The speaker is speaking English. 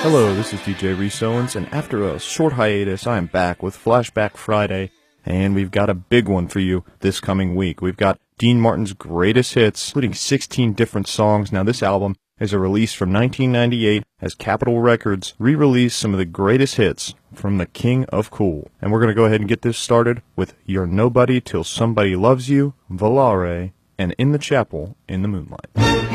Hello, this is DJ Reese Owens, and after a short hiatus, I am back with Flashback Friday, and we've got a big one for you this coming week. We've got Dean Martin's greatest hits, including 16 different songs. Now, this album is a release from 1998 as Capitol Records re-released some of the greatest hits from the King of Cool. And we're going to go ahead and get this started with You're Nobody Till Somebody Loves You, Volare, and In the Chapel in the Moonlight.